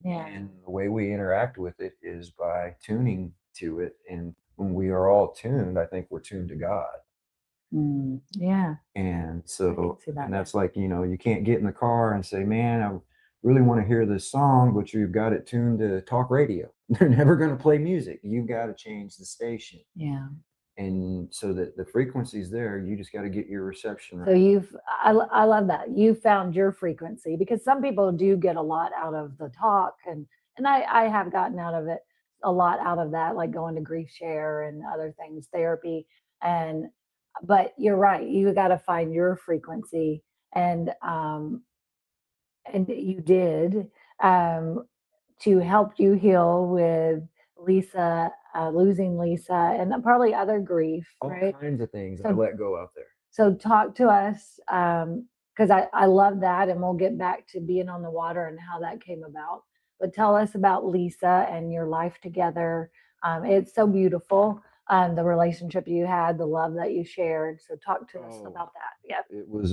Yeah. And the way we interact with it is by tuning to it. And when we are all tuned, I think we're tuned to God. Yeah. And I can so, see that. and that's like, you can't get in the car and say, man, I really want to hear this song, but you've got it tuned to talk radio. They're never going to play music. You've got to change the station. Yeah. And so that the frequency's there, you just got to get your reception So right. I love that you found your frequency, because some people do get a lot out of the talk, and I have gotten out of it a lot out of that, like going to grief share and other things, therapy, and but you're right, you got to find your frequency, and you did, um, to help you heal with Lisa, losing Lisa, and probably other grief, All right? kinds of things I So let go out there. so talk to us, because I love that, and we'll get back to being on the water and how that came about. But tell us about Lisa and your life together. It's so beautiful, the relationship you had, the love that you shared. So talk to us Oh, about that. Yep. it was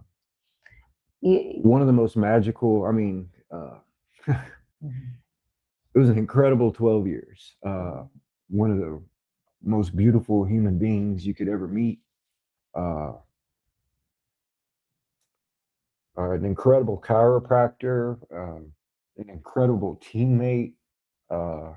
You, one of the most magical. I mean, it Mhm. was an incredible 12 years. One of the most beautiful human beings you could ever meet. Uh, an incredible chiropractor, an incredible teammate, uh,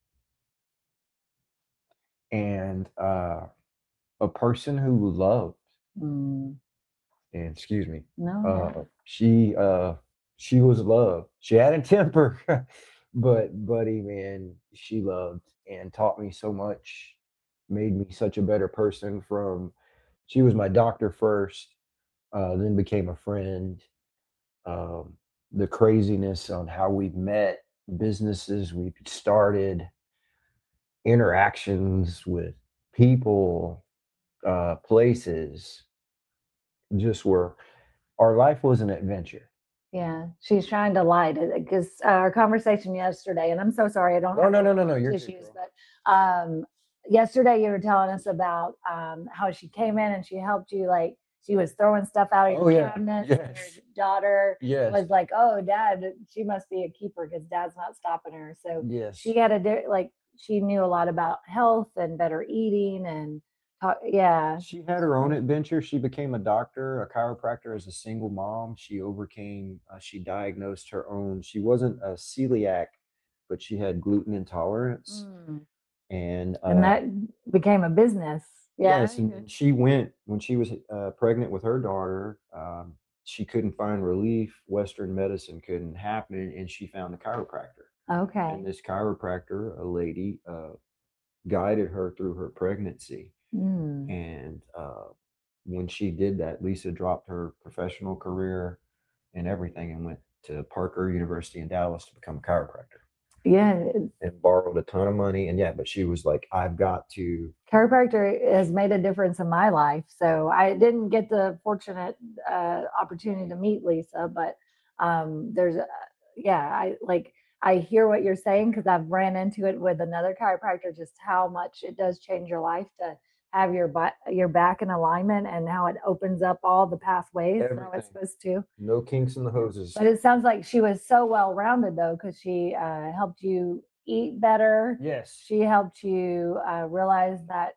and a person who loved. Mm, And excuse me, no, uh, yeah. she uh, she was love. She had a temper, but buddy, man, she loved and taught me so much. Made me such a better person. From she was my doctor first, then became a friend. um, the craziness on how we've met, businesses we've started, interactions with people, places, just were our life was an adventure. Yeah, she's trying to lie to because our conversation yesterday, and I'm so sorry I don't No, have no, any no, no, no. You're good, tissues, girl. but yesterday you were telling us about how she came in and she helped you, like she was throwing stuff out of Oh your yeah, cabinets, and your yes, daughter yes, was like, "Oh, Dad, she must be a keeper because Dad's not stopping her." So she yes. had like she knew a lot about health and better eating and talk. Yeah, She had her own adventure. She became a doctor, a chiropractor as a single mom. She overcame, she diagnosed her own. She wasn't a celiac, but she had gluten intolerance. mm. And And that became a business. Yeah. yes, and then she went when she was pregnant with her daughter. She couldn't find relief. Western medicine couldn't happen, and she found a chiropractor. And Okay. this chiropractor, a lady, guided her through her pregnancy. Mm. And when she did that, Lisa dropped her professional career and everything and went to Parker University in Dallas to become a chiropractor Yeah, and borrowed a ton of money. And yeah, but she was like, I've got to. chiropractor has made a difference in my life. So I didn't get the fortunate opportunity to meet Lisa, but there's, yeah, I hear what you're saying because I've ran into it with another chiropractor, just how much it does change your life to have your back in alignment and how it opens up all the pathways how it's Everything. supposed to. No kinks in the Yeah. hoses. But it sounds like she was so well rounded though, because she helped you eat better. Yes. She helped you realize that,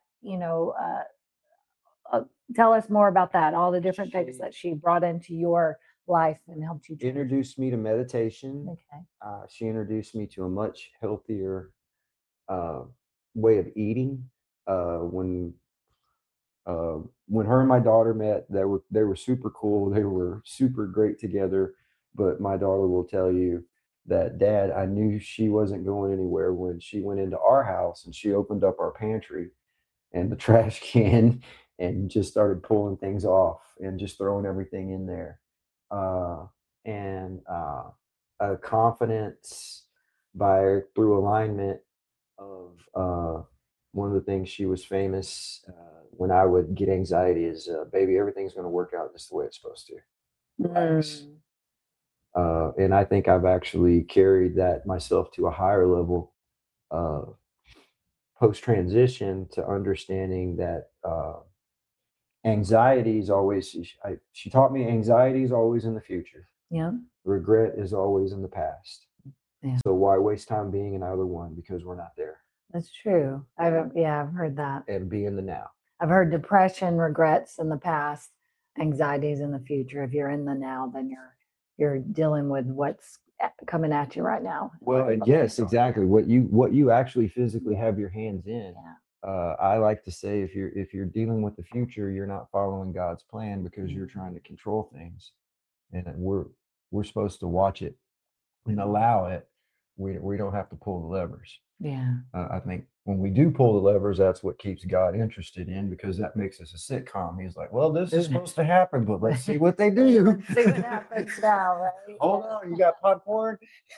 uh, tell us more about that, all the different things She that she brought into your life and helped you change. introduced me to meditation. Okay. She introduced me to a much healthier uh, way of eating. When when her and my daughter met, they were super cool. They were super great together. But my daughter will tell you that, Dad, I knew she wasn't going anywhere when she went into our house and she opened up our pantry and the trash can and just started pulling things off and just throwing everything in there. Uh, and a confidence by through alignment of one of the things she was famous when I would get anxiety is, baby, everything's going to work out just the way it's supposed to. Relax. Mm. And I think I've actually carried that myself to a higher level uh, post transition to understanding that anxiety is always, she taught me anxiety is always in the future, Yeah. regret is always in the past. Yeah. So why waste time being another one because we're not there That's true. I've heard that. and be in the now. I've heard depression, regrets in the past, anxieties in the future. If you're in the now, then you're dealing with what's coming at you right now. Well, and yes, exactly. What you actually physically have your hands in. Yeah. I like to say if you're dealing with the future, you're not following God's plan because you're Mm-hmm. trying to control things, and we're supposed to watch it and allow it. We don't have to pull the levers. Yeah. I think when we do pull the levers, that's what keeps God interested in because that makes us a sitcom. He's like, well, this is supposed to happen, but let's see what they do. See what happens now, right? Hold on, you got popcorn?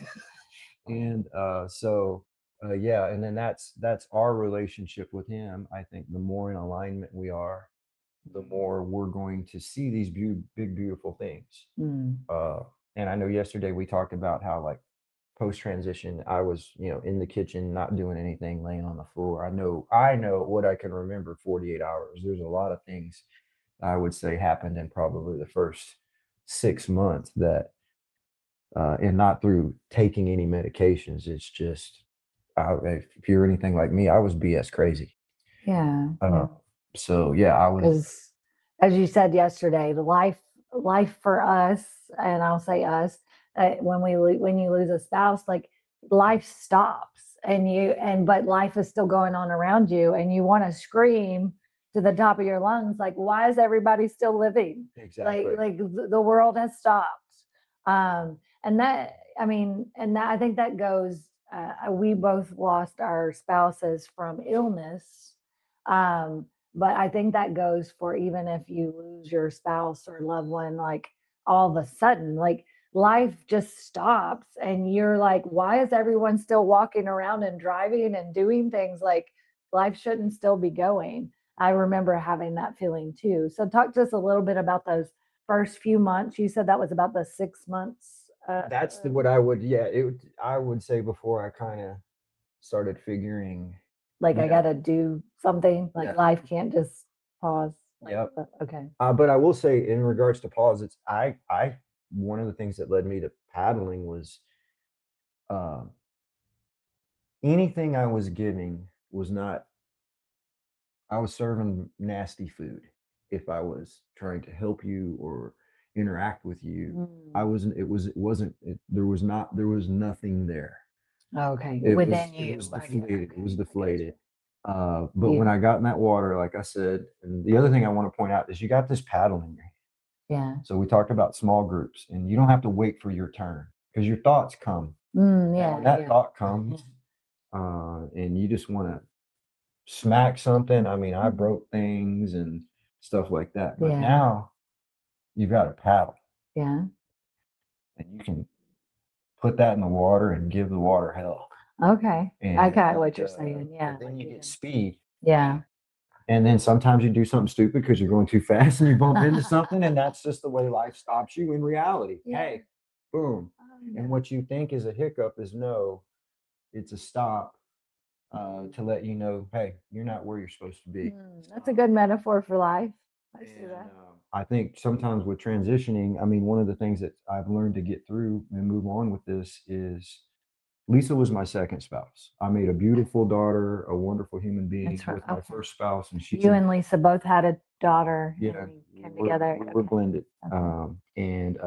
And yeah, and then that's our relationship with him. I think the more in alignment we are, the more we're going to see these big beautiful things. Mm. And I know yesterday we talked about how like post transition I was, in the kitchen not doing anything, laying on the floor. I know what I can remember 48 hours. There's a lot of things I would say happened in probably the first 6 months that and not through taking any medications. It's just if you're anything like me, I was BS crazy. Yeah. So yeah, I was. Because as you said yesterday, the life for us, and I'll say us, when you lose a spouse, like life stops, but life is still going on around you, and you want to scream to the top of your lungs, like, why is everybody still living? Exactly. Like the world has stopped. And that, I mean, and that I think that goes. We both lost our spouses from illness. But I think that goes for even if you lose your spouse or loved one, like all of a sudden, like life just stops and you're like, why is everyone still walking around and driving and doing things? Like life shouldn't still be going. I remember having that feeling too. So talk to us a little bit about those first few months. You said that was about the 6 months. That's what I would, yeah, I would say before I kind of started figuring. Like I Yeah. got to do something. Like Yeah. life can't just pause. Yep. Okay. But I will say in regards to pause, one of the things that led me to paddling was um, anything I was giving was not, I was serving nasty food. If I was trying to help you or interact with you, I wasn't, there was nothing there. Okay. It Within was, you. it was I get it. deflated. It was I get deflated. you. But when I got in that water, like I said, and the other thing I want to point out is you got this paddle in your hand. Yeah. So we talked about small groups, and you don't have to wait for your turn because your thoughts come. Yeah. When that thought comes, and you just want to smack something. I mean, I broke things and stuff like that. But Yeah. now you've got a paddle, Yeah. and you can put that in the water and give the water hell. Okay. I And got what you're saying. Yeah. then you get speed. Yeah. And then sometimes you do something stupid because you're going too fast and you bump into something, and that's just the way life stops you in reality. Yeah. Hey, boom. And what you think is a hiccup is no, it's a stop to let you know, hey, you're not where you're supposed to be. That's a good metaphor for life. I see And that. I think sometimes with transitioning, I mean, one of the things that I've learned to get through and move on with this is Lisa was my second spouse. I made a beautiful daughter, a wonderful human being That's right. with my Okay. first spouse, and she's You and Lisa both had a daughter. yeah, And you came together. we're Okay. blended. Okay.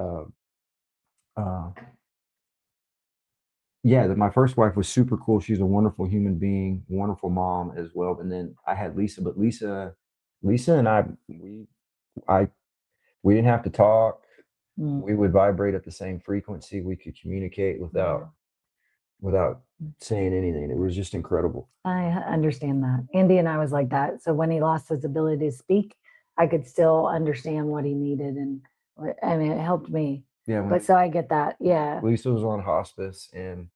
Yeah, my first wife was super cool. She's a wonderful human being, wonderful mom as well. And then I had Lisa, but Lisa and I, we didn't have to talk. We would vibrate at the same frequency. We could communicate without saying anything. It was just incredible. I understand that. Andy and I was like that. So when he lost his ability to speak, I could still understand what he needed, and it helped me. Yeah, But so I get that. Yeah. Lisa was on hospice, and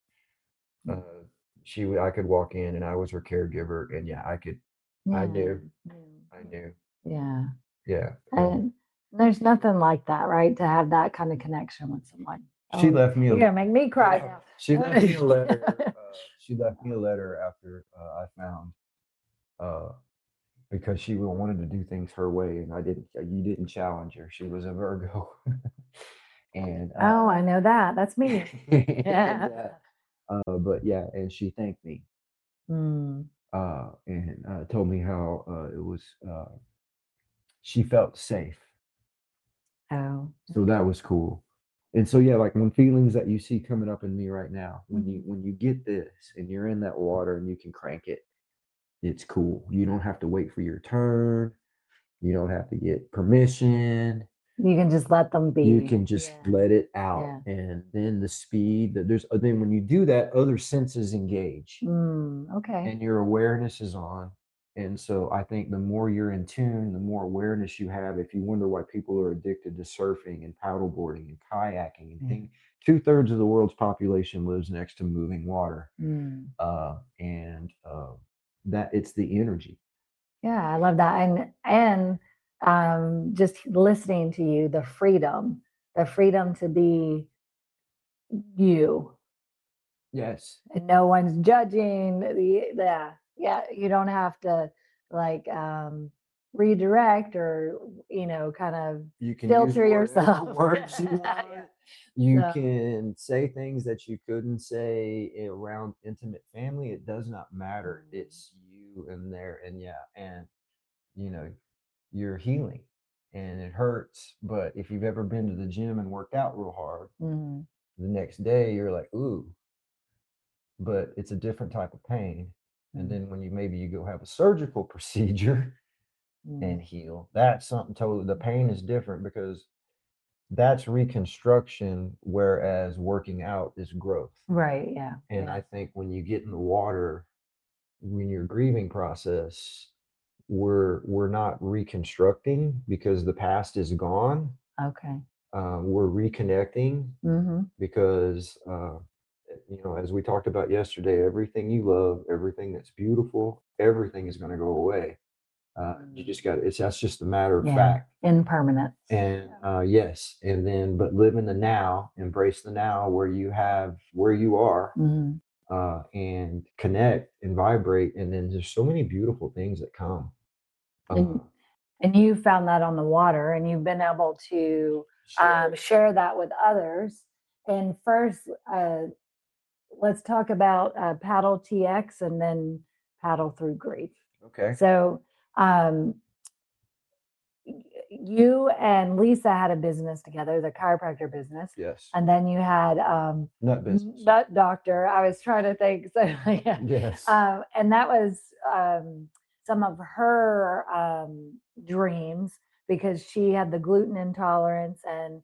I could walk in, and I was her caregiver, and yeah, I knew. Yeah. Yeah. And there's nothing like that, right? To have that kind of connection with someone. She left me. You're gonna make me cry now. She left me a letter. She left me a letter after I found, because she wanted to do things her way, and I didn't. You didn't challenge her. She was a Virgo, and Oh, I know that. That's me. yeah. But yeah, and she thanked me, Mm. and told me how it was. She felt safe, Oh. so that was cool. And so yeah, like when feelings that you see coming up in me right now, Mhm. when you get this and you're in that water and you can crank it, it's cool. You don't have to wait for your turn. You don't have to get permission. You can just let them You be. can just Yeah. let it out, Yeah. and then the speed that there's then when you do that, other senses engage Okay. and your awareness is on. And so I think the more you're in tune, the more awareness you have. If you wonder why people are addicted to surfing and paddleboarding and kayaking and Yeah. things, 2/3 of the world's population lives next to moving water. Mm. And that it's the energy. Yeah, I love that. And just listening to you, the freedom to be you, Yes. and no one's judging yeah, you don't have to like redirect or kind of You can use filter whatever yourself. words you want. Yeah. You So can say things that you couldn't say around intimate family. It does not matter. mm, It's you and there. And yeah, and you know, you're healing and it hurts. But if you've ever been to the gym and worked out real hard, mhm, the next day you're like, ooh, but it's a different type of pain. And mm, then when you maybe you go have a surgical procedure and mm. heal, that's something totally, the pain is different because that's reconstruction, whereas working out is growth. Right, yeah, And yeah. I think when you get in the water, when you're grieving process, we're not reconstructing because the past is gone. Okay. We're reconnecting Mm-hmm. because as we talked about yesterday, everything you love, everything that's beautiful, everything is going to go away. You Mm. just got it's that's just a matter of Yeah, fact. impermanence. And Yeah. yes, and then but live in the now, embrace the now where you are, Mhm. and connect and vibrate. And then there's so many beautiful things that come. Uh, And and you found that on the water, and you've been able to share. share that with others. And first, let's talk about Paddle TX and then Paddle Through Grief. Okay. So, um, you and Lisa had a business together, the chiropractor business, Yes. and then you had Nut business. Nut Doctor. I was trying to think, so yeah, Yes. and that was some of her dreams because she had the gluten intolerance, and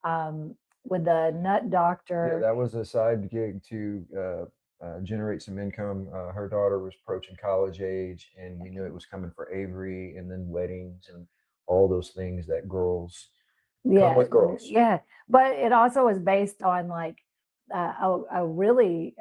with the Nut Yeah, Doctor, that was a side gig to generate some income. Her daughter was approaching college age, and we knew it was coming for Avery, and then weddings and all those things that girls come yeah, with girls. yeah, but it also was based on like a really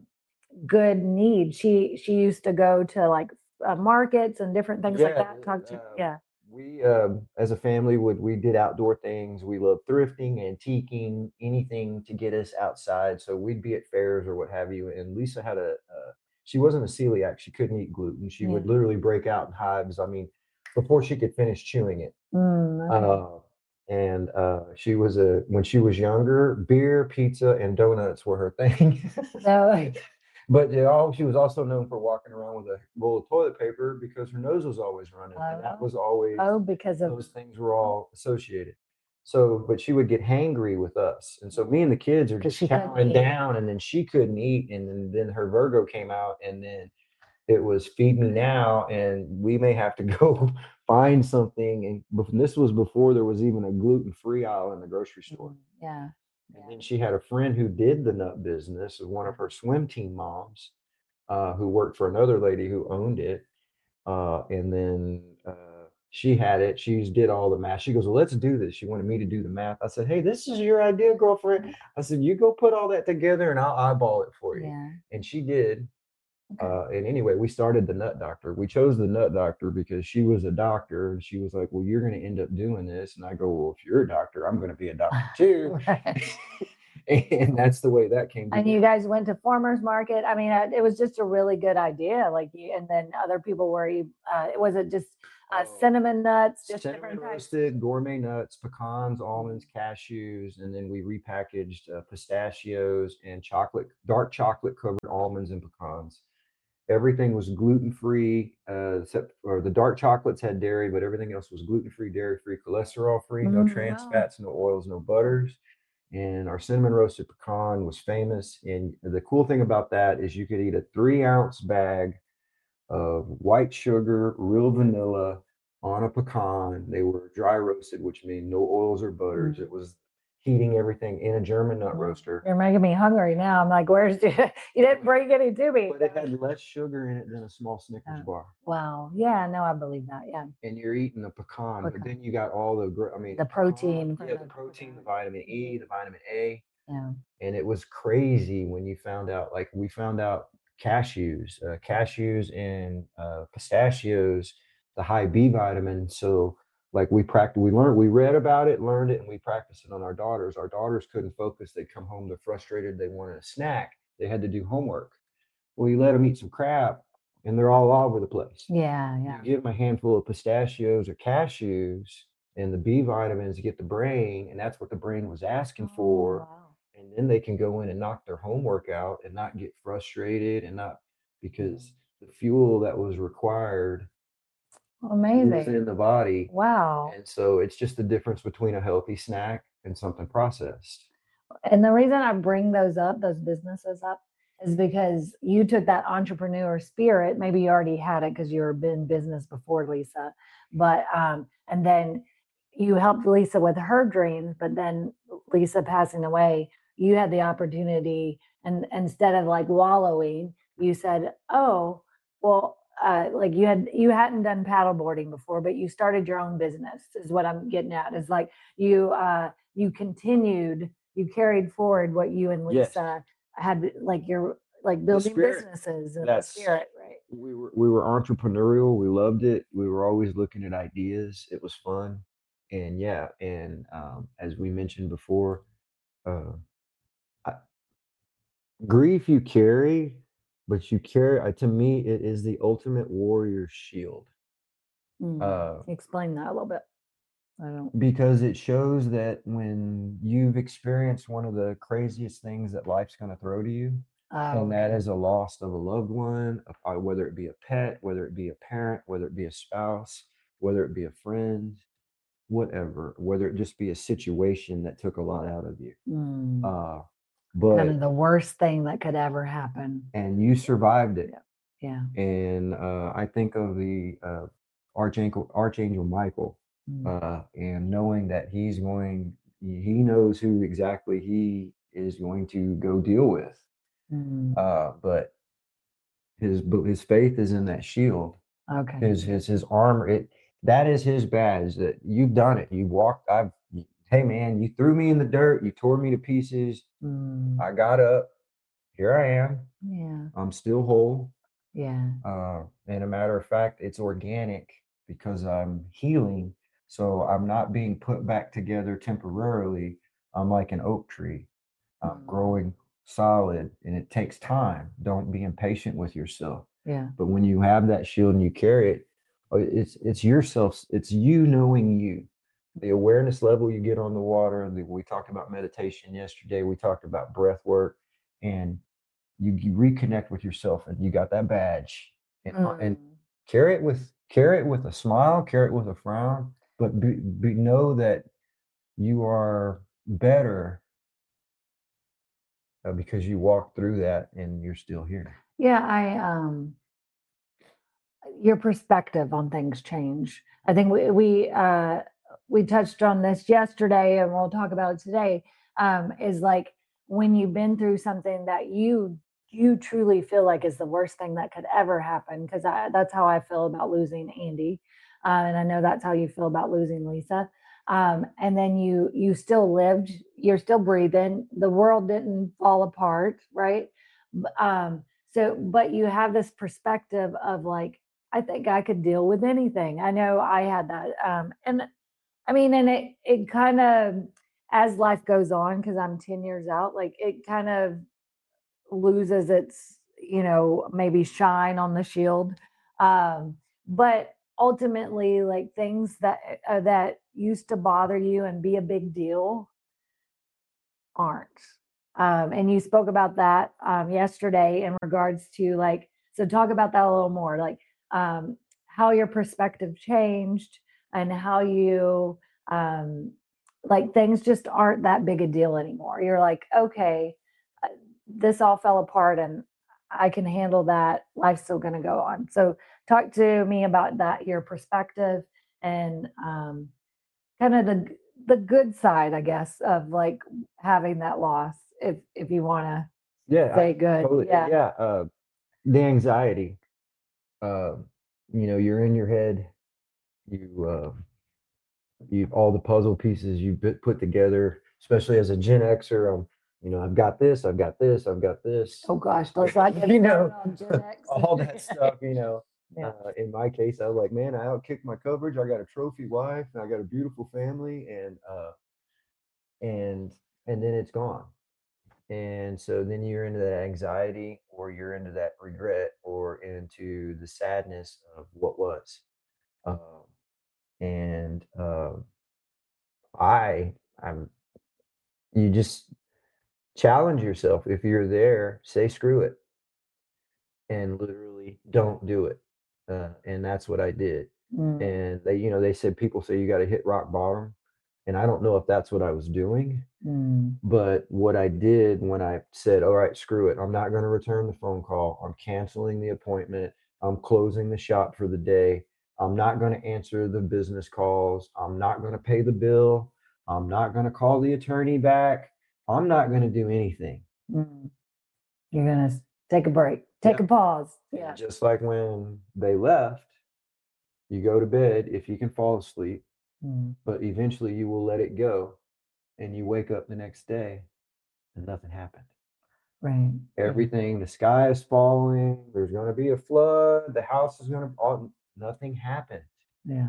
good need. She used to go to like markets and different things like Yeah, that. Talk to yeah. we as a family we did outdoor things. We loved thrifting, antiquing, anything to get us outside. So we'd be at fairs or what have you. And Lisa had she wasn't a celiac. She couldn't eat gluten. She Yeah. would literally break out in hives. I mean, before she could finish chewing it. Okay. And she was when she was younger, beer, pizza, and donuts were her thing. So But she was also known for walking around with a roll of toilet paper because her nose was always running, and that oh, was always oh, because of those things were all associated. So, but she would get hangry with us, and so me and the kids are because just she couldn't chowing eat. down, and then she couldn't eat, and then her Virgo came out, and then it was feed me now, and we may have to go find something. And this was before there was even a gluten-free aisle in the grocery store. Yeah. And Yeah. then she had a friend who did the nut business, one of her swim team moms, who worked for another lady who owned it. And then she had it. She did all the math. She goes, well, let's do this. She wanted me to do the math. I said, hey, this is your idea, girlfriend. I said, you go put all that together and I'll eyeball it for you. Yeah. And she did. Okay. And anyway, we started the Nut Doctor. We chose the Nut Doctor because she was a doctor and she was like, well, you're going to end up doing this. And I go, well, if you're a doctor, I'm going to be a doctor too. Right. And that's the way that came And you together. guys went to farmers market. I mean, it was just a really good idea. Like you, and then other people were you. It was it just cinnamon nuts, just Cinnamon different types. roasted gourmet nuts, pecans, almonds, cashews, and then we repackaged pistachios and dark chocolate covered almonds and pecans. Everything was gluten free, except or the dark chocolates had dairy, but everything else was gluten free, dairy free, cholesterol free, no trans Wow. fats, no oils, no butters. And our cinnamon roasted pecan was famous. And the cool thing about that is you could eat a 3 ounce bag of white sugar, real vanilla on a pecan. They were dry roasted, which means no oils or butters. Mm. It was heating everything in a German nut roaster. You're making me hungry now. I'm like, where's you didn't bring any to me. But it had less sugar in it than a small Snickers bar. Wow. Yeah, no, I believe that. Yeah. And you're eating a pecan, but then you got all the, I mean, The protein. yeah, the protein, the vitamin E, the vitamin A. Yeah. And it was crazy when you found out, like we found out cashews and pistachios, the high B vitamin. So like we read about it, learned it, and we practiced it on our daughters. Our daughters couldn't focus. They'd come home, they're frustrated. They wanted a snack. They had to do homework. Well, you let them eat some crap and they're all over the place. Yeah. You give them a handful of pistachios or cashews and the B vitamins to get the brain. And that's what the brain was asking for. Wow. And then they can go in and knock their homework out and not get frustrated and not because the fuel that was required is Amazing. in the body. Wow. And so it's just the difference between a healthy snack and something processed. And the reason I bring those businesses up, is because you took that entrepreneur spirit. Maybe you already had it because you were in business before, Lisa, but and then you helped Lisa with her dreams. But then Lisa passing away, you had the opportunity, and instead of like wallowing, you said, "Oh, well." Like you hadn't done paddleboarding before, but you started your own business. Is what I'm getting at. Is like you continued, you carried forward what you and Yes. Lisa had, like you're like building spirit. businesses and the That's spirit, right? we were entrepreneurial. We loved it. We were always looking at ideas. It was fun. And yeah, and as we mentioned before, uh, I, grief you carry, but you carry. To me, it is the ultimate warrior shield. Explain that a little bit. I don't. Because it shows that when you've experienced one of the craziest things that life's going to throw to you, and that is a loss of a loved one, whether it be a pet, whether it be a parent, whether it be a spouse, whether it be a friend, whatever, whether it just be a situation that took a lot out of you. Kind But of the worst thing that could ever happen. and you survived it. Yeah. And I think of the Archangel Michael, and knowing that he knows who exactly he is going to go deal with. But his faith is in that shield. Okay. His armor. That is his badge. That you've done it. You walked. Hey man, you threw me in the dirt. You tore me to pieces. I got up. Here I am. Yeah. I'm still whole. Yeah. And a matter of fact, it's organic because I'm healing. So I'm not being put back together temporarily. I'm like an oak tree. I'm growing solid and it takes time. Don't be impatient with yourself. Yeah. But when you have that shield and you carry it, it's yourself. It's you knowing you. The awareness level you get on the water. We talked about meditation yesterday. We talked about breath work, and you reconnect with yourself, and you got that badge, and carry it with a smile, carry it with a frown, but know that you are better because you walked through that and you're still here. Yeah, your perspective on things change. I think we touched on this yesterday, and we'll talk about it today. Is like when you've been through something that you truly feel like is the worst thing that could ever happen. Because that's how I feel about losing Andy, and I know that's how you feel about losing Lisa. And then you still lived. You're still breathing. The world didn't fall apart, right? So, but you have this perspective of like, I think I could deal with anything. I know I had that. And I mean, and it kind of, as life goes on, because I'm 10 years out, like it kind of loses its, maybe shine on the shield. But ultimately like things that used to bother you and be a big deal aren't. And you spoke about that yesterday in regards to like, so talk about that a little more, like how your perspective changed and how you, um, like things just aren't that big a deal anymore. You're like, okay, uh, this all fell apart and I can handle that. Life's still going to go on. So talk to me about that, your perspective and kind of the good side, I guess, of like having that loss, if you want to Yeah, I say good. totally, Yeah. yeah. The anxiety, uh, you're in your head, you, you all the puzzle pieces you put together, especially as a Gen Xer. I've got this, I've got this, I've got this. Oh gosh, let's not get you started know, on Gen X. all that stuff. Yeah. In my case, I was like, man, I outkicked my coverage. I got a trophy wife, and I got a beautiful family, and and then it's gone. And so then you're into that anxiety, or you're into that regret, or into the sadness of what was. Um, and I, I'm, you just challenge yourself. If you're there, say screw it and literally don't do it. And that's what I did. Mm, And they said, people say you got to hit rock bottom. And I don't know if that's what I was doing, mm, but what I did when I said, all right, screw it, I'm not going to return the phone call. I'm canceling the appointment. I'm closing the shop for the day. I'm not going to answer the business calls. I'm not going to pay the bill. I'm not going to call the attorney back. I'm not going to do anything. mm. You're gonna take a break, take Yeah. a pause. And Yeah. just like when they left, you go to bed if you can fall asleep, Mm, but eventually you will let it go and you wake up the next day and nothing happened. right. Everything, the sky is falling, there's going to be a flood, the house is going to, nothing happened. Yeah.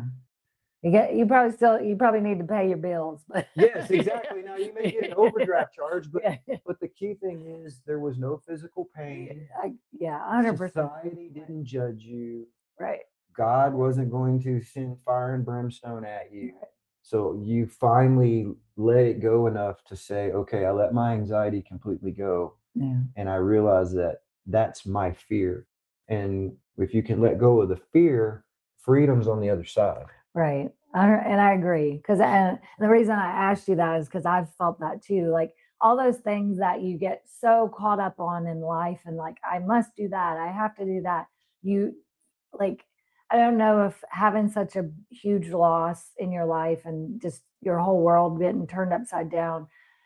You probably need to pay your bills, but Yes, exactly. Now you may get an overdraft charge, but yeah, but the key thing is there was no physical pain. yeah, 100%. Society didn't judge you. Right. God wasn't going to send fire and brimstone at you. Right. So you finally let it go enough to say, okay, I let my anxiety completely go. Yeah. And I realize that that's my fear. And if you can let go of the fear, freedom's on the other side. Right. And I agree. And the reason I asked you that is because I've felt that too. Like all those things that you get so caught up on in life and like, I must do that. I have to do that. You like, I don't know if having such a huge loss in your life and just your whole world getting turned upside down,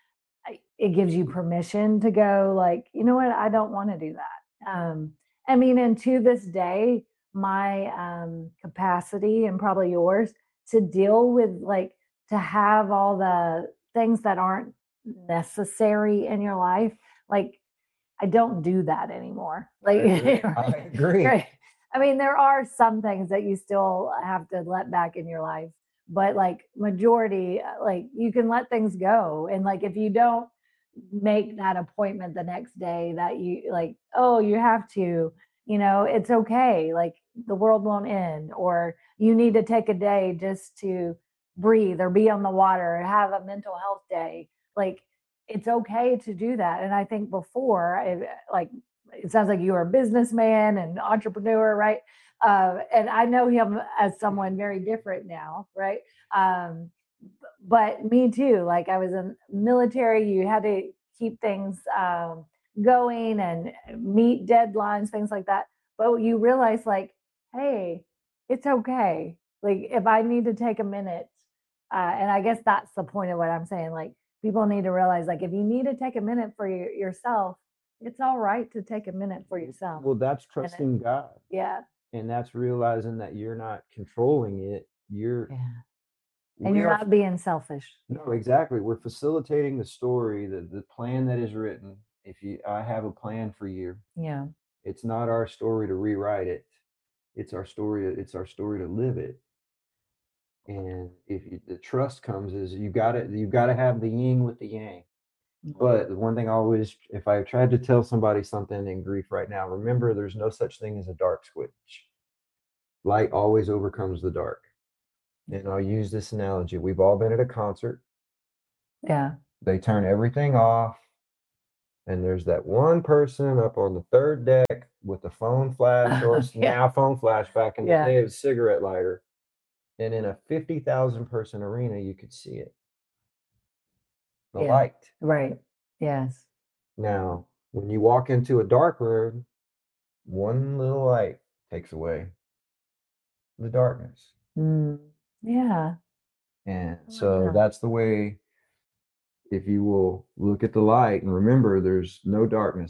it gives you permission to go like, you know what? I don't want to do that. I mean, and to this day, my capacity and probably yours to deal with like to have all the things that aren't necessary in your life, like I don't do that anymore. Like, I agree. I right, agree. right. I mean, there are some things that you still have to let back in your life, but like majority, like you can let things go. And like if you don't make that appointment the next day that you like, oh, you have to, it's okay. Like the world won't end, or you need to take a day just to breathe or be on the water or have a mental health day. Like it's okay to do that. And I think before, like it sounds like you are a businessman and entrepreneur, right? And I know him as someone very different now, right? Um, but me too. Like I was in military, you had to keep things going and meet deadlines, things like that. But you realize, like, hey, it's okay. Like if I need to take a minute, and I guess that's the point of what I'm saying. Like people need to realize, like, if you need to take a minute for yourself, it's all right to take a minute for yourself. Well, that's And it, trusting God. yeah, And that's realizing that you're not controlling it. yeah. And We you're are, not being selfish. no, exactly. We're facilitating the story, the plan that is written. I have a plan for you. Yeah. It's not our story to rewrite it. It's our story to live it. And the trust comes is you got to have the yin with the yang. But the one thing I always, if I tried to tell somebody something in grief right now, remember there's no such thing as a dark switch. light always overcomes the dark. And I'll use this analogy. We've all been at a concert. Yeah. They turn everything off, and there's that one person up on the third deck with the phone flash, or Yeah. now phone flash, back in the Yeah. day, it was cigarette lighter. And in a 50,000 person arena, you could see it. The Yeah. light. Right. Yes. Now, when you walk into a dark room, one little light takes away the darkness. Mm. Yeah. And I like so that. that's the way, if you will look at the light and remember there's no darkness,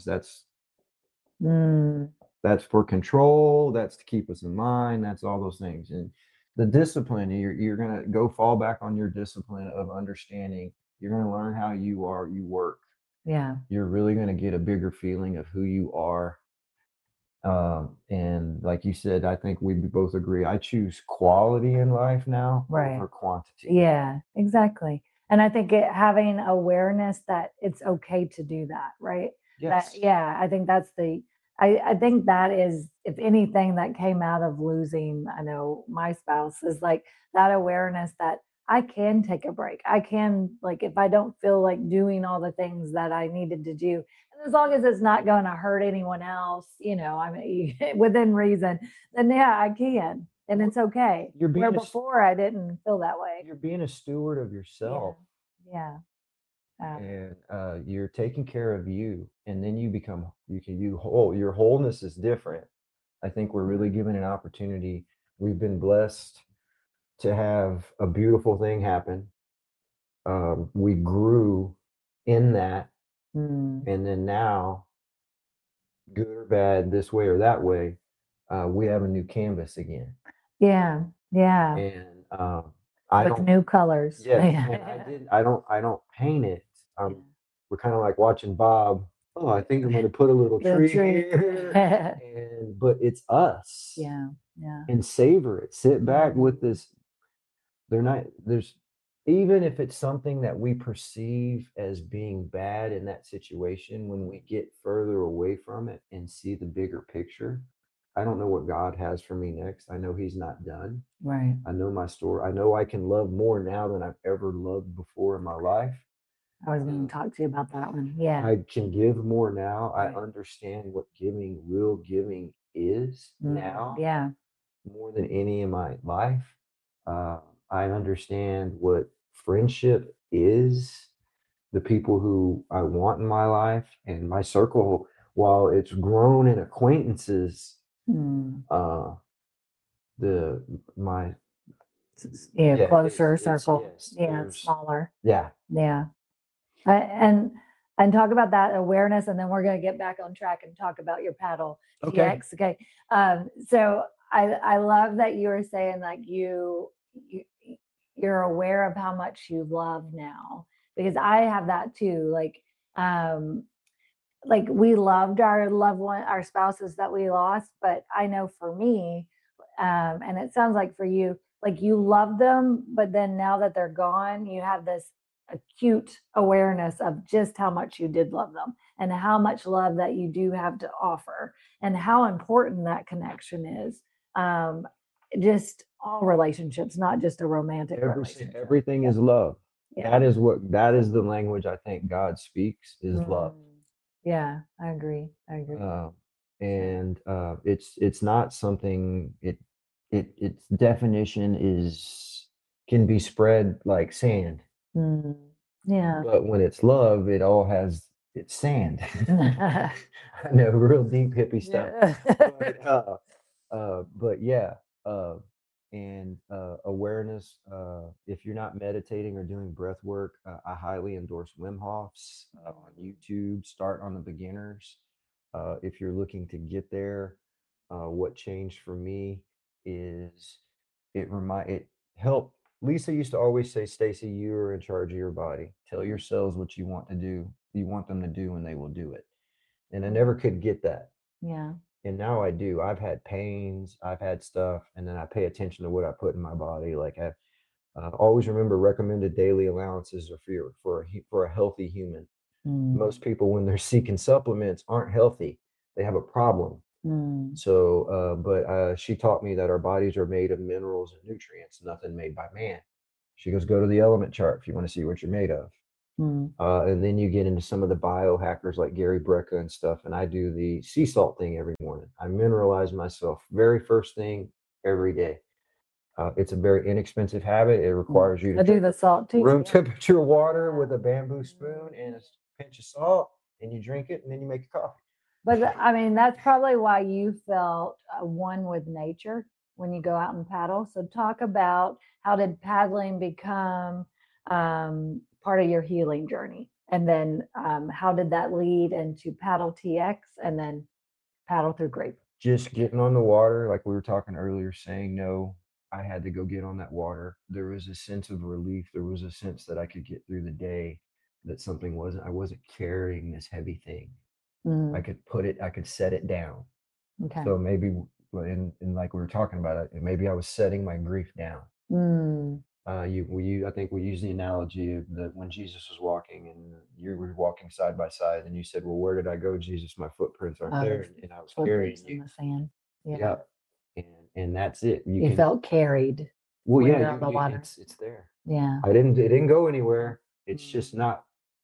Mm. that's for control, that's to keep us in line, that's all those things. And the discipline, you're going to go fall back on your discipline of understanding. You're going to learn how you work. Yeah. You're really going to get a bigger feeling of who you are. And like you said, I think we both agree. I choose quality in life now Right. over quantity. Yeah, exactly. And I think having awareness that it's okay to do that, right? Yes. Yeah, I think I think that is, if anything that came out of losing, I know my spouse, is like that awareness that I can take a break. I can, like, if I don't feel like doing all the things that I needed to do, and as long as it's not going to hurt anyone else, I mean, within reason, then yeah, I can. And it's okay. You're Where being before I didn't feel that way. you're being a steward of Yeah. yourself, Yeah. and you're taking care of you, and then you whole. Your wholeness is different. I think we're really given an opportunity. We've been blessed to have a beautiful thing happen. We grew in that, Mm. and then now, good or bad, this way or that way, we have a new canvas again. Yeah. Yeah. And I With don't, new colors. yeah, Yeah. and I don't paint it. We're kind of like watching Bob. Oh, I think I'm going to put a little The tree tree. here, but it's us. Yeah. Yeah. And savor it. Sit back Mhm. with this. There's, even if it's something that we perceive as being bad in that situation, when we get further away from it and see the bigger picture, I don't know what God has for me next. I know He's not done. Right. I know my story. I know I can love more now than I've ever loved before in my life. I was going to talk to you about that one. Yeah. I can give more now. I Right. understand what real giving is now, Yeah. more than any in my life. I understand what friendship is, the people who I want in my life, and my circle, while it's grown in acquaintances, Mm. the my Yeah. yeah, Closer it's circle. yes, Yeah. Smaller. yeah. Yeah. And talk about that awareness, and then we're going to get back on track and talk about your paddle Okay. TX. Okay. So I love that you were saying, like, you you're aware of how much you love now, because I have that too. Um, like, we loved our loved one, our spouses that we lost, but I know for me, and it sounds like for you, like, you love them, but then now that they're gone, you have this acute awareness of just how much you did love them, and how much love that you do have to offer, and how important that connection is. Um, just all relationships, not just a romantic relationship. Everything is love. Yeah. That is the language I think God speaks, is love. Yeah, I agree. I agree. And it's not something, its definition is, can be spread like sand. Yeah. But when it's love, it's sand. I know, real deep hippie stuff. Yeah. But yeah, and awareness. If you're not meditating or doing breath work, I highly endorse Wim Hof's on YouTube. Start on the beginners. If you're looking to get there, what changed for me is, it helped. Lisa used to always say, Stacy, you are in charge of your body. Tell your cells what you want them to do, and they will do it. And I never could get that. Yeah. And now I do. I've had pains, I've had stuff, and then I pay attention to what I put in my body. Like, I always remember, recommended daily allowances are for a healthy human. Most people, when they're seeking supplements, aren't healthy. They have a problem. Mm. So, but she taught me that our bodies are made of minerals and nutrients, nothing made by man. She goes, go to the element chart if you want to see what you're made of. Mm. And then you get into some of the biohackers like Gary Brecka and stuff. And I do the sea salt thing every morning. I mineralize myself very first thing every day. It's a very inexpensive habit. It Mm. requires you to I do drink the salt too. room Yeah. temperature water Yeah. with a bamboo spoon and a pinch of salt, and you drink it, and then you make a coffee. But I mean, that's probably why you felt one with nature when you go out and paddle. So talk about how did paddling become part of your healing journey? And then how did that lead into Paddle TX and then Paddle Through Grape? Just getting on the water, like we were talking earlier, saying no. I had to go get on that water. There was a sense of relief. There was a sense that I could get through the day, that something wasn't, I wasn't carrying this heavy thing. I Mm, could put it, I could set it down. okay. So maybe, in like we were talking about it, maybe I was setting my grief down. Mm, I think we use the analogy of that when Jesus was walking and you were walking side by side, and you said, "Well, where did I go, Jesus? My footprints aren't there," there's and I was carrying footprints in you. the sand. Yeah. Yeah, and that's it. You You can, felt carried well, when yeah, you're on the water. it's there. Yeah. It didn't go anywhere. It's Mm, just not,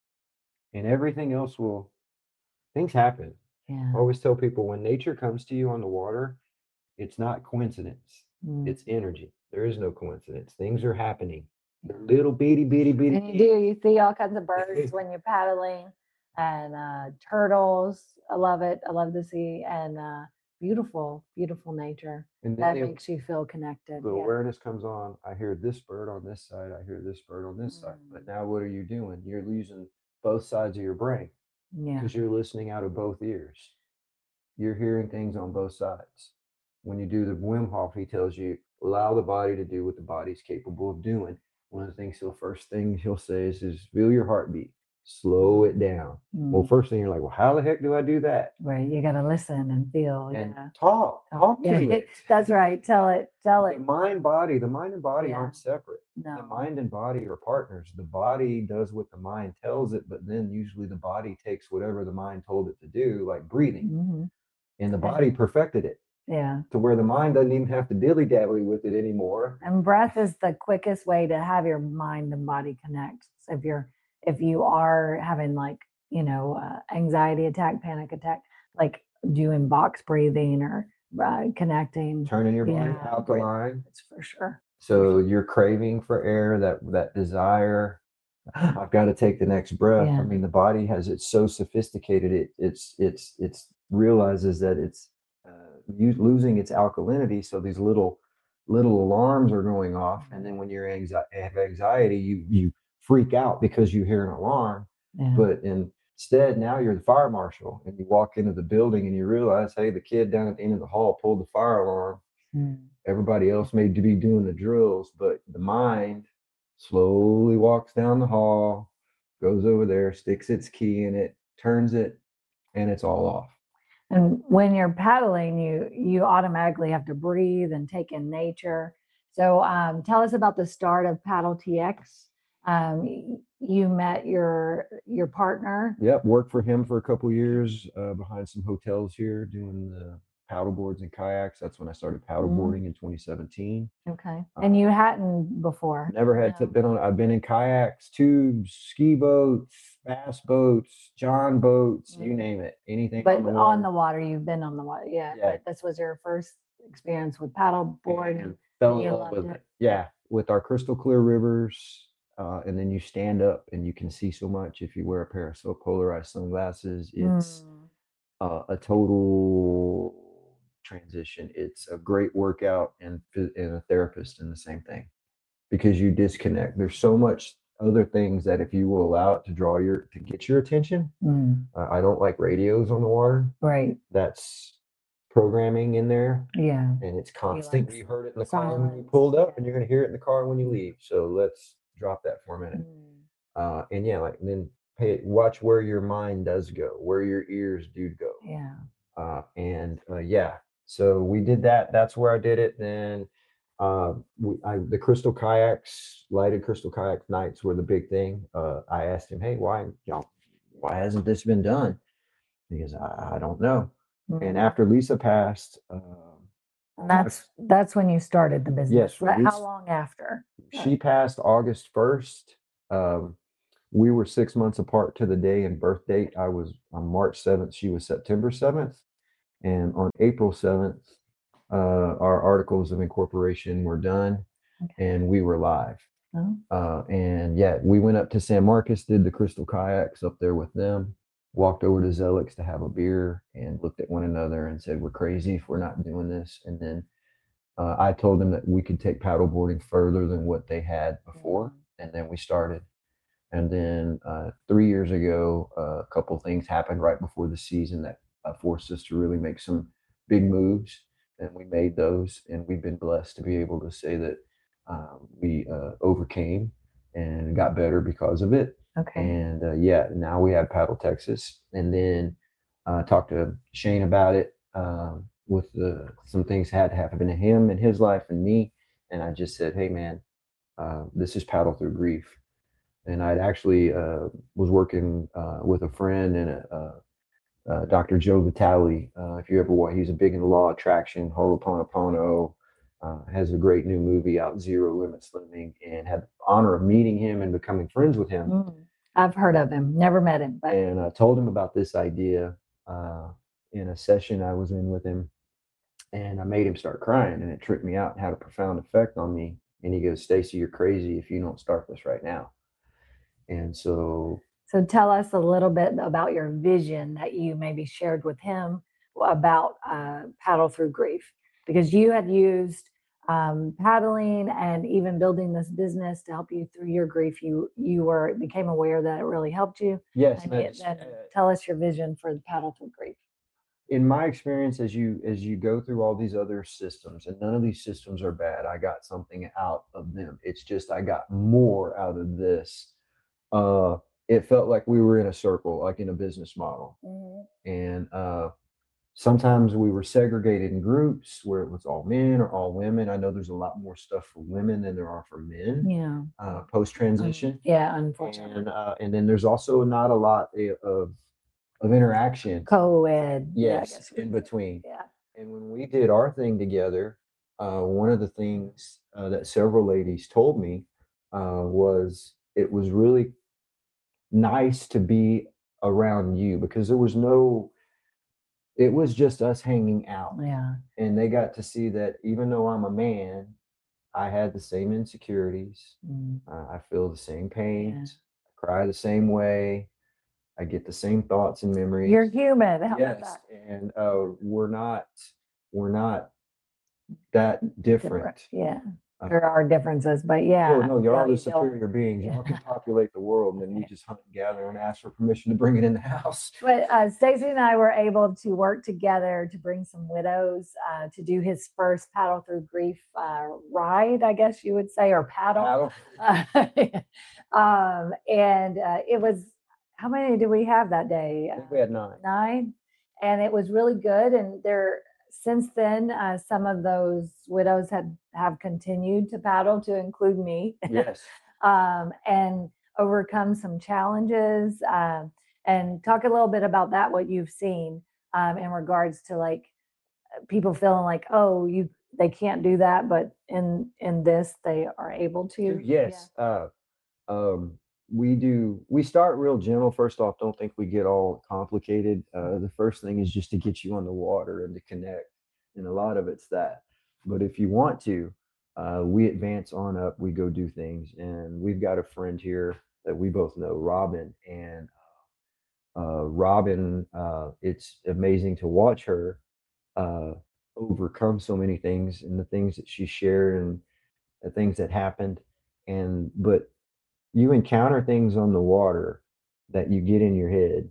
and everything else will. Things happen. I yeah. always tell people when nature comes to you on the water, it's not coincidence. Mm, It's energy. There is no coincidence. Things are happening. They're yeah. little bitty, bitty, bitty And you do, things. you see all kinds of birds when you're paddling and turtles. I love it. I love to see and beautiful, beautiful nature And then that makes you feel connected. the Yeah. awareness comes on. I hear this bird on this side. I hear this bird on this side. But Mm, now what are you doing? You're using both sides of your brain yeah. because you're listening out of both ears. You're hearing things on both sides. When you do the Wim Hof, he tells you allow the body to do what the body's capable of doing. One of the things first thing he'll say is feel your heartbeat, slow it down. Well, Mm, first thing you're like, well, how the heck do I do that? right. You got to listen and feel. And Yeah. talk Yeah. to it. That's right. Tell it. Tell it. The mind and body Yeah. aren't separate. The No. mind and body are partners. The body does what the mind tells it, but then usually the body takes whatever the mind told it to do, like breathing, Hmm. and the body perfected it Yeah. to where the mind doesn't even have to dilly dally with it anymore. And breath is the quickest way to have your mind and body connect. So if you are having like, anxiety attack, panic attack, like doing box breathing or connecting. Turning your body Yeah, breath. alkaline. It's for sure. So you're craving for air, that desire. I've got to take the next breath. I Yeah. mean, the body it's so sophisticated. It's realizes that it's losing its alkalinity. So these little alarms are going off, and then when you're have anxiety, you freak out because you hear an alarm. Yeah. But instead, now you're the fire marshal, and you walk into the building, and you realize, hey, the kid down at the end of the hall pulled the fire alarm. Mm. Everybody else may be doing the drills, but the mind slowly walks down the hall, goes over there, sticks its key in it, turns it, and it's all off. And when you're paddling, you automatically have to breathe and take in nature. So tell us about the start of Paddle TX. You met your partner. Yep, worked for him for a couple years behind some hotels here doing the paddle boards and kayaks. That's when I started paddle boarding in 2017. Okay. And you hadn't before. Never had No. been on. I've been in kayaks, tubes, ski boats, bass boats, John boats, you name it, anything But on the on water. the water, you've been on the water. Yeah. Yeah. But this was your first experience with paddle board. And fell in you love loved with it. it. Yeah, with our crystal clear rivers. And then you stand up and you can see so much if you wear a pair of so polarized sunglasses. It's a total transition. It's a great workout and a therapist in the same thing because you disconnect. There's so much other things that if you will allow it to get your attention. I don't like radios on the water. Right. That's programming in there. Yeah. And it's constant. like You heard it in the car when you silence. pulled up, Yeah. and you're going to hear it in the car when you leave. So let's drop that for a minute. And yeah, like then watch where your mind does go, where your ears do go. Yeah. Yeah, so we did that. That's where I did it. Then the crystal kayaks, lighted crystal kayak nights were the big thing. I asked him, hey, why hasn't this been done? He goes, I don't know. And Mhm. after Lisa passed, And that's when you started the business. yes, How Lisa, long after? she passed August 1st. We were 6 months apart to the day and birth date. I was on March 7th. She was September 7th. And on April 7th, our articles of incorporation were done Okay. and we were live. Oh, And yeah, we went up to San Marcos, did the Crystal Kayaks up there with them, walked over to Zelix to have a beer and looked at one another and said, we're crazy if we're not doing this. And then I told them that we could take paddleboarding further than what they had before. And then we started. And then 3 years ago, a couple things happened right before the season that forced us to really make some big moves. And we made those. And we've been blessed to be able to say that we overcame and got better because of it. okay. And yeah, now we have Paddle Texas. And then talked to Shane about it with some things had happened to him in his life and me. And I just said, hey, man, this is Paddle Through Grief. And I'd actually was working with a friend and Dr. Joe Vitale. If you ever watch, he's a big in law attraction, Ho'oponopono, has a great new movie out, Zero Limit Swimming, and had the honor of meeting him and becoming friends with him. I've heard of him, never met him. But. And I told him about this idea in a session I was in with him. And I made him start crying, and it tripped me out and had a profound effect on me. And he goes, Stacy, you're crazy if you don't start this right now. And so tell us a little bit about your vision that you maybe shared with him about Paddle Through Grief, because you had used paddling and even building this business to help you through your grief. You became aware that it really helped you. Yes. And tell us your vision for the Paddle Through Grief. In my experience, as you go through all these other systems, and none of these systems are bad, I got something out of them. It's just I got more out of this. It felt like we were in a circle, like in a business model. And sometimes we were segregated in groups where it was all men or all women. I know there's a lot more stuff for women than there are for men. Yeah. Post transition. Yeah, unfortunately. And then there's also not a lot of interaction. Co-ed. Yes, in between. Yeah. And when we did our thing together, one of the things that several ladies told me was it was really nice to be around you because it was just us hanging out. Yeah. And they got to see that even though I'm a man, I had the same insecurities. I feel the same pains. I cry the same way. I get the same thoughts and memories. You're human. Yes. And we're not that different. Yeah. There are differences, but yeah. No, you're all the superior beings. Y'all can populate the world, and then we just hunt and gather and ask for permission to bring it in the house. But Stacy and I were able to work together to bring some widows to do his first Paddle Through Grief ride, I guess you would say, or paddle. And it was, how many did we have that day? I think we had 9. 9, and it was really good. And since then, some of those widows have continued to paddle, to include me. Yes. And overcome some challenges. And talk a little bit about that, what you've seen in regards to like people feeling like, oh, they can't do that, but in this they are able to. Yes. Yeah. We start real gentle. First off, don't think we get all complicated. The first thing is just to get you on the water and to connect. And a lot of it's that. But if you want to, we advance on up, we go do things. And we've got a friend here that we both know, Robin. And Robin, it's amazing to watch her overcome so many things and the things that she shared and the things that happened. But you encounter things on the water that you get in your head.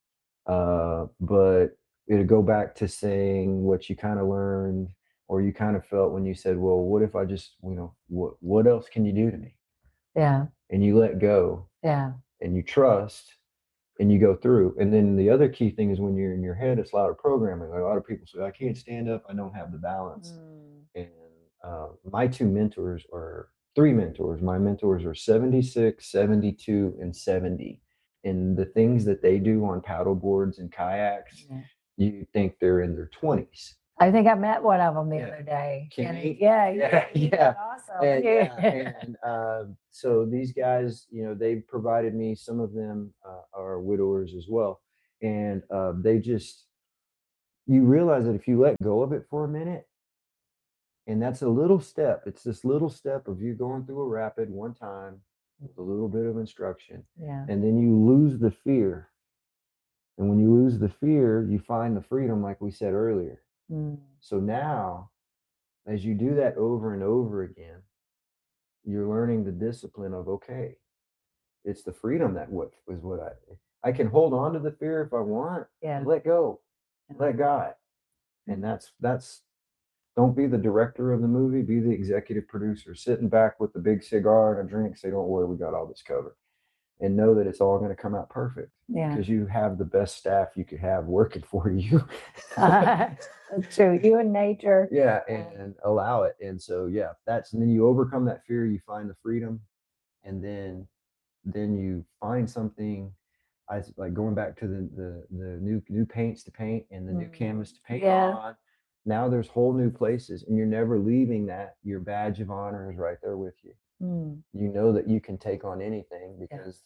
But it'll go back to saying what you kind of learned or you kind of felt when you said, well, what if I just, what else can you do to me? Yeah. And you let go. Yeah. And you trust and you go through. And then the other key thing is when you're in your head, it's louder programming. Like a lot of people say, I can't stand up. I don't have the balance. And my 3 mentors. My mentors are 76, 72, and 70. And the things that they do on paddle boards and kayaks you think they're in their 20s. I think I met one of them the Yeah. other day. Kenny? Yeah, Yeah, he yeah. did awesome. And yeah, and so these guys, they provided me. Some of them are widowers as well, and they just, you realize that if you let go of it for a minute, and that's a little step. It's this little step of you going through a rapid one time with a little bit of instruction, Yeah. and then you lose the fear. And when you lose the fear, you find the freedom, like we said earlier. Mm. So now, as you do that over and over again, you're learning the discipline of, okay, it's the freedom that what is what I can hold on to the fear if I want, Yeah. but let go, Yeah. let God. And that's don't be the director of the movie, be the executive producer, sitting back with the big cigar and a drink, say, don't worry, we got all this covered. And know that it's all going to come out perfect. Yeah. Because you have the best staff you could have working for you. That's true. You and nature. Yeah, and allow it. And so yeah, and then you overcome that fear, you find the freedom, and then you find something. I like going back to the new paints to paint and the new canvas to paint on. Now there's whole new places, and you're never leaving that. Your badge of honor is right there with you. You know that you can take on anything because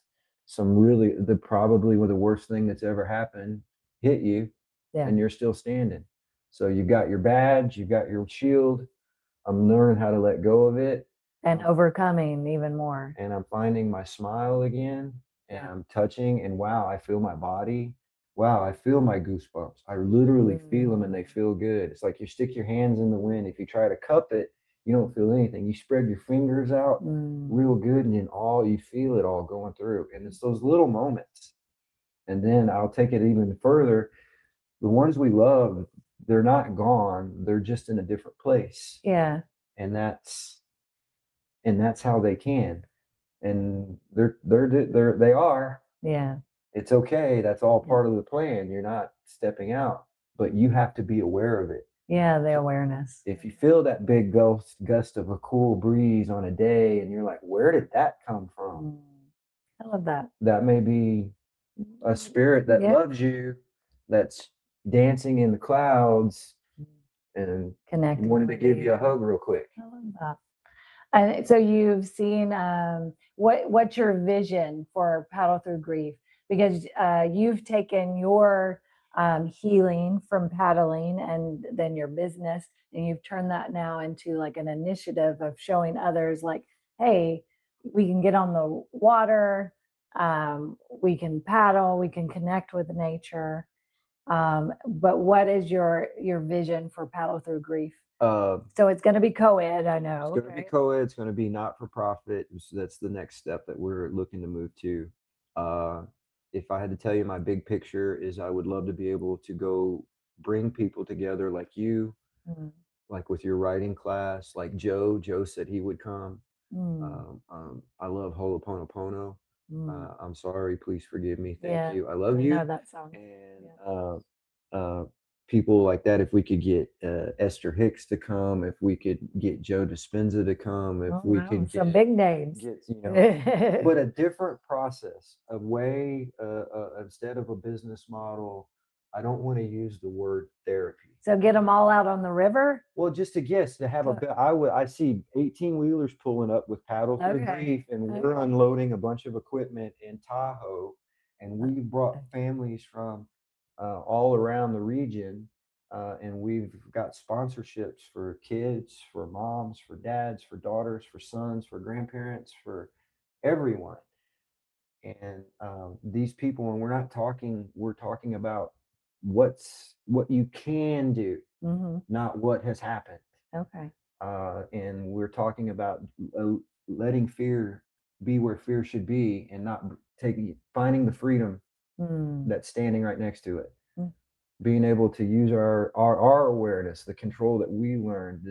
probably one of the worst thing that's ever happened hit you, and you're still standing. So you've got your badge, you've got your shield. I'm learning how to let go of it and overcoming even more. And I'm finding my smile again, and I'm touching, and wow, I feel my body. Wow, I feel my goosebumps. I literally feel them, and they feel good. It's like you stick your hands in the wind. If you try to cup it, you don't feel anything. You spread your fingers out real good, and then you feel it all going through. And it's those little moments. And then I'll take it even further. The ones we love, they're not gone. They're just in a different place. Yeah. And that's how they can. And they are. Yeah. It's okay. That's all part of the plan. You're not stepping out, but you have to be aware of it. Yeah, the awareness. If you feel that big gust of a cool breeze on a day and you're like, where did that come from? I love that. That may be a spirit that loves you, that's dancing in the clouds and connecting. Wanted to give you a hug real quick. I love that. And so you've seen what's your vision for Paddle Through Grief? Because you've taken your healing from paddling and then your business, and you've turned that now into like an initiative of showing others like, hey, we can get on the water, we can paddle, we can connect with nature. But what is your vision for Paddle Through Grief? So it's going to be co-ed, I know. It's going to be co-ed. It's going to be not for profit. So that's the next step that we're looking to move to. If I had to tell you, my big picture is I would love to be able to go bring people together like you, like with your writing class, like Joe. Joe said he would come. I love Ho'oponopono. I'm sorry, please forgive me. Thank you. I love you. Know that song. And people like that. If we could get Esther Hicks to come, if we could get Joe Dispenza to come, if we could get some big names, but a different process, a way instead of a business model. I don't want to use the word therapy. So get them all out on the river? Well, just to guess, to have I see 18-wheelers pulling up with Paddle Through Grief, and we're unloading a bunch of equipment in Tahoe, and we've brought families from all around the region, and we've got sponsorships for kids, for moms, for dads, for daughters, for sons, for grandparents, for everyone. And these people, when we're talking about what you can do, not what has happened. Okay. And we're talking about letting fear be where fear should be, and not finding the freedom that's standing right next to it. Being able to use our awareness, the control that we learned.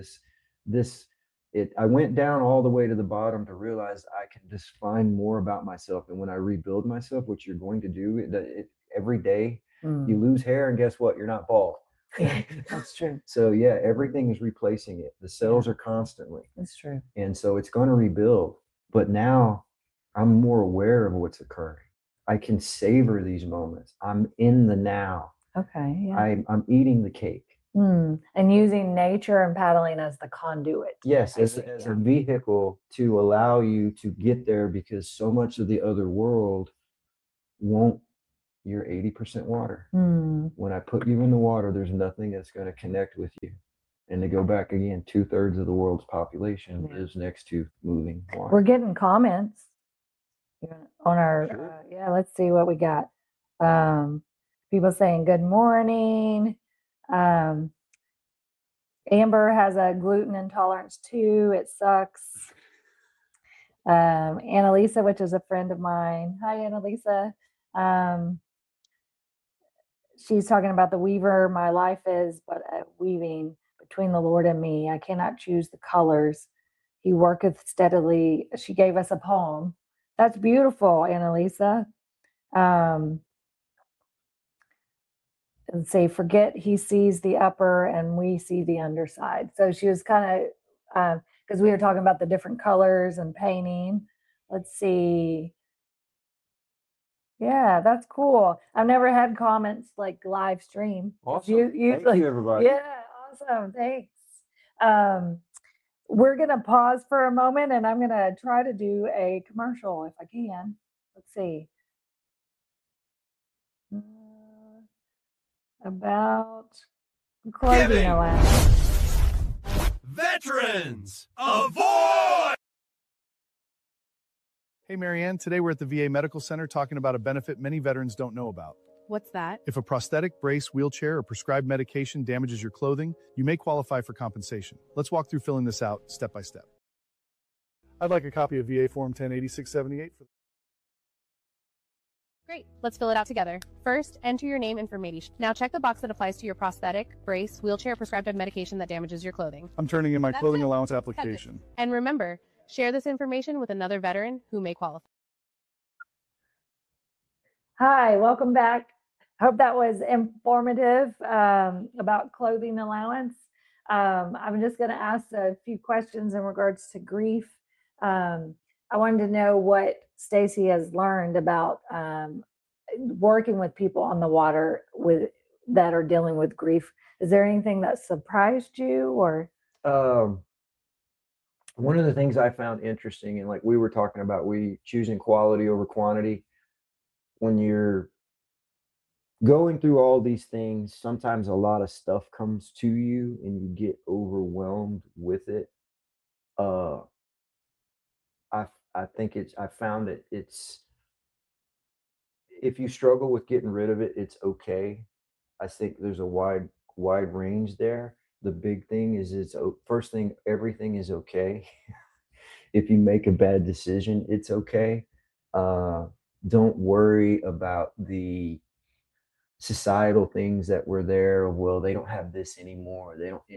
I went down all the way to the bottom to realize I can just find more about myself. And when I rebuild myself, what you're going to do every day, you lose hair, and guess what? You're not bald. That's true. So yeah, everything is replacing it. The cells are constantly. That's true. And so it's going to rebuild. But now I'm more aware of what's occurring. I can savor these moments. I'm in the now. Okay. Yeah. I'm eating the cake. And using nature and paddling as the conduit. Yes, I as see, as yeah. a vehicle to allow you to get there, because so much of the other world won't. You're 80% water. When I put you in the water, there's nothing that's going to connect with you. And to go back again, 2/3 of the world's population Yeah. lives next to moving water. We're getting comments on our, Sure. yeah, let's see what we got. People saying good morning. Um, Amber has a gluten intolerance too. It sucks. Annalisa, which is a friend of mine. Hi, Annalisa. She's talking about the weaver. My life is but a weaving between the Lord and me. I cannot choose the colors. He worketh steadily. She gave us a poem. That's beautiful, Annalisa. And say, forget he sees the upper and we see the underside. So she was kind of, because we were talking about the different colors and painting. Let's see. Yeah, that's cool. I've never had comments like live stream. Awesome. Thank you, everybody. Yeah, awesome. Thanks. We're going to pause for a moment and I'm going to try to do a commercial if I can. Let's see. About clothing Giving. allowance. Veterans, avoid! Hey, Marianne, today we're at the VA Medical Center talking about a benefit many veterans don't know about. What's that? If a prosthetic, brace, wheelchair, or prescribed medication damages your clothing, you may qualify for compensation. Let's walk through filling this out step by step. I'd like a copy of VA Form 108678. Great, let's fill it out together. First, enter your name information. Now check the box that applies to your prosthetic, brace, wheelchair, prescribed medication that damages your clothing. I'm turning in my That's clothing it. allowance That's it. application. And remember, share this information with another veteran who may qualify. Hi, welcome back. Hope that was informative about clothing allowance. I'm just going to ask a few questions in regards to grief. I wanted to know what Stacy has learned about working with people on the water that are dealing with grief. Is there anything that surprised you or? One of the things I found interesting, and like we were talking about, we choosing quality over quantity. When you're going through all these things, sometimes a lot of stuff comes to you and you get overwhelmed with it. I think I found it's, if you struggle with getting rid of it, it's okay. I think there's a wide range there. The big thing is first thing, everything is okay. If you make a bad decision, it's okay. Don't worry about the societal things that were there. Well, they don't have this anymore. They don't.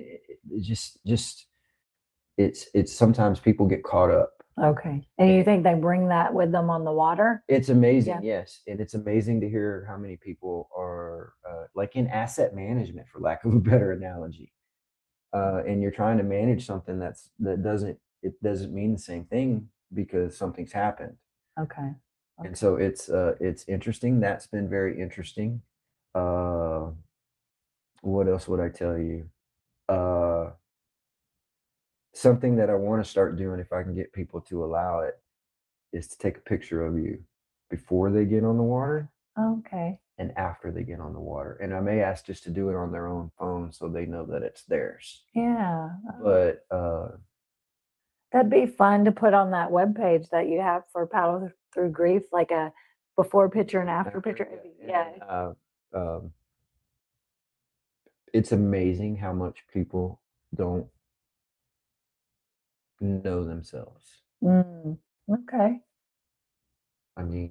It's sometimes people get caught up. Okay. And you think they bring that with them on the water? It's amazing, Yeah. yes, and it's amazing to hear how many people are like in asset management, for lack of a better analogy. And you're trying to manage something that doesn't mean the same thing because something's happened. Okay. And so it's interesting. That's been very interesting. What else would I tell you? Something that I want to start doing, if I can get people to allow it, is to take a picture of you before they get on the water Okay. and after they get on the water. And I may ask just to do it on their own phone so they know that it's theirs. Yeah. But That'd be fun to put on that webpage that you have for Paddle Through Grief, like a before picture and after picture. Yeah. It's amazing how much people don't know themselves. Okay. I mean,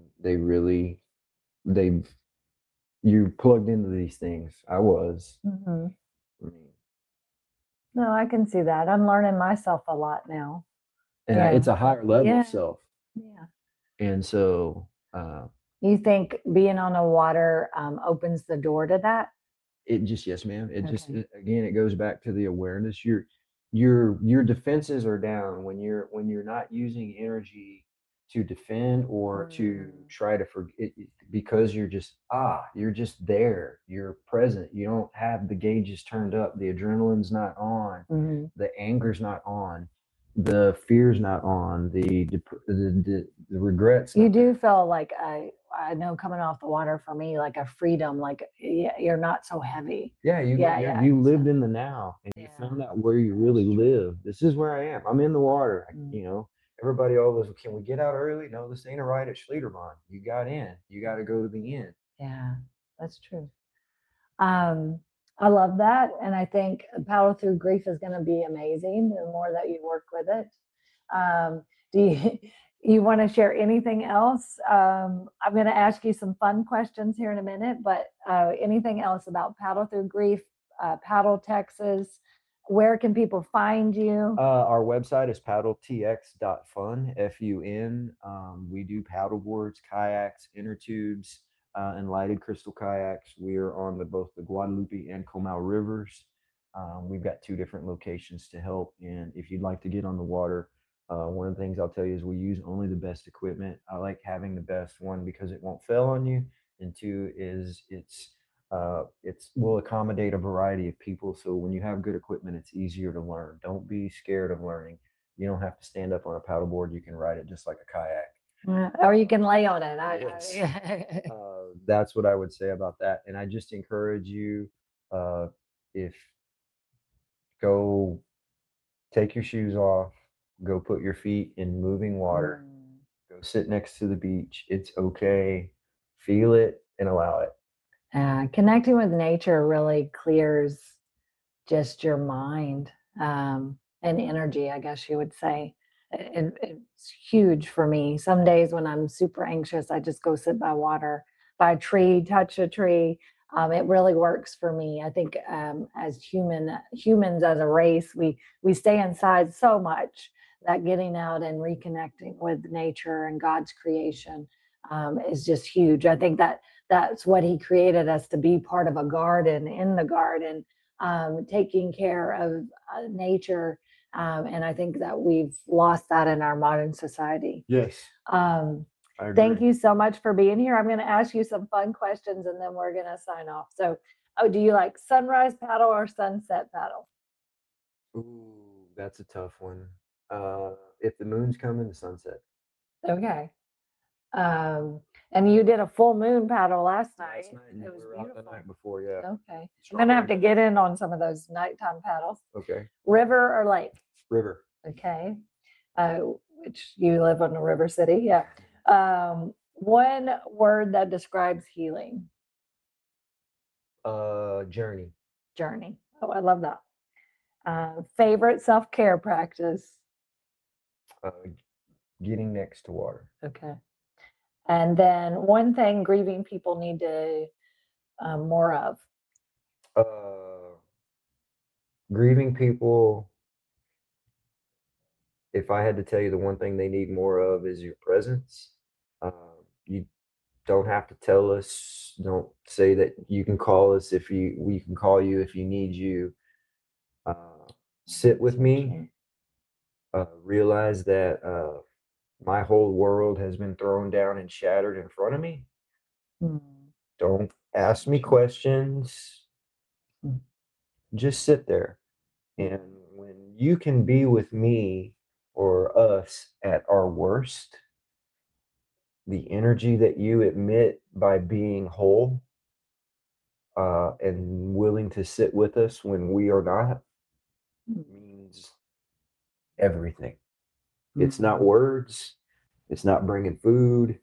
you're plugged into these things. I was. Mm-hmm. I mean, No, I can see that. I'm learning myself a lot now. and Yeah. it's a higher level Yeah. self. Yeah. And so You think being on the water opens the door to that? it just, yes, ma'am. It just, Okay. again, it goes back to the awareness. Your defenses are down when you're not using energy to defend or to Mm. try to forget, because you're just there, you're present, you don't have the gauges turned up, the adrenaline's not on, Mhm. the anger's not on, the fear's not on, the regrets You not. do feel like I know coming off the water for me, like a freedom, like you're not so heavy. Yeah, Yeah, yeah. you lived in the now, and you Yeah. found out where you really live. This is where I am. I'm in the water. Mm. You know, everybody always, can we get out early? No, this ain't a ride at Schlitterbahn. You got in. You got to go to the end. Yeah, that's true. Um, I love that, and I think Paddle Through Grief is going to be amazing. The more that you work with it, do you you want to share anything else? I'm going to ask you some fun questions here in a minute, but anything else about Paddle Through Grief, Paddle Texas? Where can people find you? Our website is paddletx.fun, Fun. We do paddle boards, kayaks, inner tubes, and lighted crystal kayaks. We are on both the Guadalupe and Comal rivers. We've got 2 different locations to help. And if you'd like to get on the water, one of the things I'll tell you is we use only the best equipment. I like having the best, one, because it won't fail on you, and 2 is it's will accommodate a variety of people. So when you have good equipment, it's easier to learn. Don't be scared of learning. You don't have to stand up on a paddleboard. You can ride it just like a kayak. Or you can lay on it. Yes. That's what I would say about that. And I just encourage you, if go take your shoes off, go put your feet in moving water, Mm. go sit next to the beach. It's okay. Feel it and allow it. Connecting with nature really clears just your mind and energy, I guess you would say. It's huge for me. Some days when I'm super anxious, I just go sit by water, by a tree, touch a tree. It really works for me. I think as humans as a race, we stay inside so much that getting out and reconnecting with nature and God's creation is just huge. I think that's what He created us to be, part of a garden, in the garden, taking care of nature. And I think that we've lost that in our modern society. Yes. Um, I agree. thank you so much for being here. I'm going to ask you some fun questions and then we're going to sign off. So, do you like sunrise paddle or sunset paddle? Ooh, that's a tough one. If the moon's coming, the sunset. Okay. And you did a full moon paddle last night. Last night, and It was we were out the beautiful. night before, yeah. Okay. I'm going to have to get in on some of those nighttime paddles. Okay. River or lake? River. Okay. Which you live in a river city. Yeah. One word that describes healing. Journey. Journey. Oh, I love that. Favorite self-care practice. Getting next to water. Okay. And then one thing grieving people need to more of. Grieving people, if I had to tell you the one thing they need more of, is your presence. You don't have to tell us. Don't say that you can call us we can call you if you need you. Sit with me. Realize that my whole world has been thrown down and shattered in front of me. Mm. Don't ask me questions. Just sit there. And when you can be with me or us at our worst, the energy that you emit by being whole and willing to sit with us when we are not means everything. It's not words. It's not bringing food.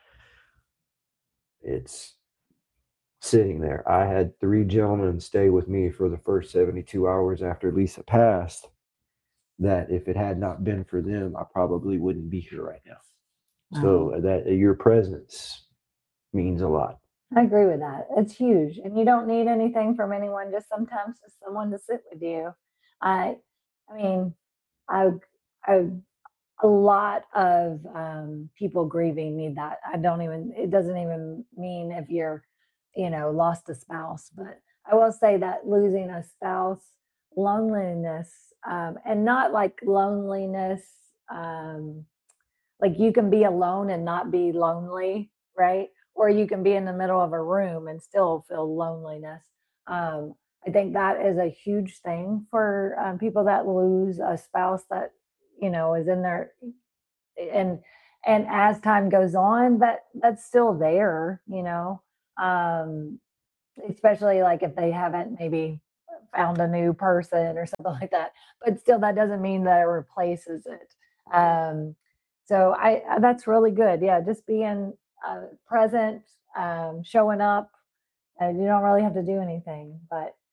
It's sitting there. I had 3 gentlemen stay with me for the first 72 hours after Lisa passed, that if it had not been for them, I probably wouldn't be here right now. So that your presence means a lot. I agree with that. It's huge. And you don't need anything from anyone, just sometimes just someone to sit with you. I mean, I a lot of people grieving need that. It doesn't even mean if you're, lost a spouse, but I will say that losing a spouse, loneliness, and not like loneliness, like you can be alone and not be lonely, right? Or you can be in the middle of a room and still feel loneliness. I think that is a huge thing for people that lose a spouse that, is in there. And as time goes on, that's still there, um, especially like if they haven't maybe found a new person or something like that. But still, that doesn't mean that it replaces it. So that's really good. Yeah, just being present, showing up. You don't really have to do anything, but